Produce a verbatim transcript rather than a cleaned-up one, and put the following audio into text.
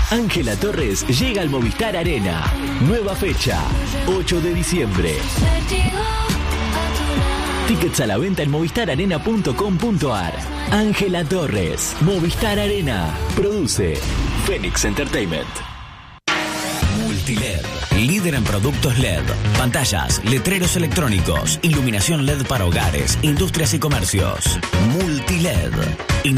Ángela Torres llega al Movistar Arena. Nueva fecha, ocho de diciembre. Tickets a la venta en movistar arena punto com punto ar. Ángela Torres, Movistar Arena. Produce Phoenix Entertainment. Multiled, líder en productos L E D, pantallas, letreros electrónicos, iluminación L E D para hogares, industrias y comercios. Multiled.